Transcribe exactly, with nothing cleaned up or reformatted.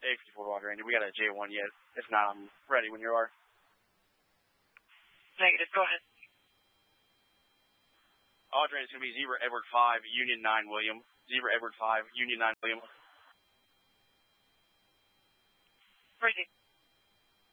eight fifty-four Roger Ranger. We got a J one yet. If not, I'm ready when you are. Negative, go ahead. Audrey, it's going to be Zebra Edward five, Union nine William. Zebra Edward five, Union nine William. Crazy.